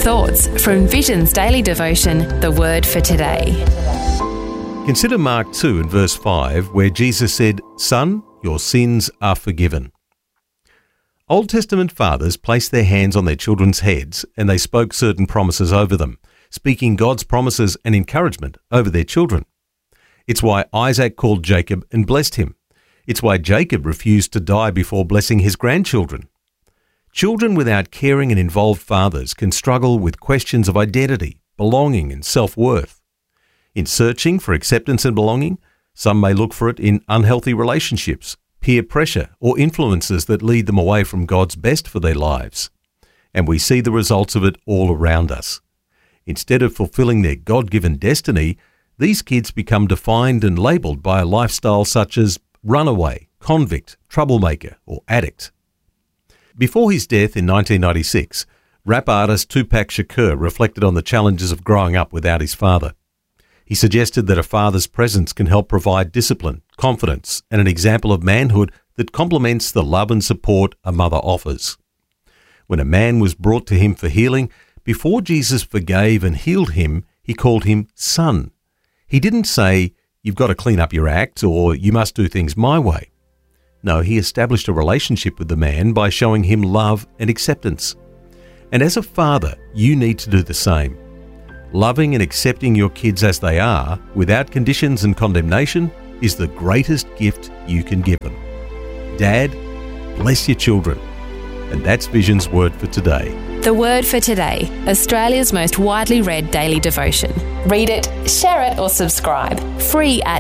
thoughts from Vision's daily devotion, The Word for Today. Consider Mark 2 and verse 5, where Jesus said, "Son, your sins are forgiven." Old Testament fathers placed their hands on their children's heads and they spoke certain promises over them, speaking God's promises and encouragement over their children. It's why Isaac called Jacob and blessed him. It's why Jacob refused to die before blessing his grandchildren. Children without caring and involved fathers can struggle with questions of identity, belonging and self-worth. In searching for acceptance and belonging, some may look for it in unhealthy relationships, peer pressure, or influences that lead them away from God's best for their lives. And we see the results of it all around us. Instead of fulfilling their God-given destiny, these kids become defined and labelled by a lifestyle such as runaway, convict, troublemaker, or addict. Before his death in 1996, rap artist Tupac Shakur reflected on the challenges of growing up without his father. He suggested that a father's presence can help provide discipline, confidence, and an example of manhood that complements the love and support a mother offers. When a man was brought to him for healing, before Jesus forgave and healed him, he called him son. He didn't say, "You've got to clean up your act," or "You must do things my way." No, he established a relationship with the man by showing him love and acceptance. And as a father, you need to do the same. Loving and accepting your kids as they are, without conditions and condemnation, is the greatest gift you can give them. Dad, bless your children. And that's Vision's Word for Today. The Word for Today, Australia's most widely read daily devotion. Read it, share it or subscribe. Free at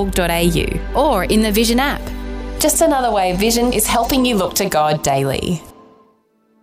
vision.org.au or in the Vision app. Just another way Vision is helping you look to God daily.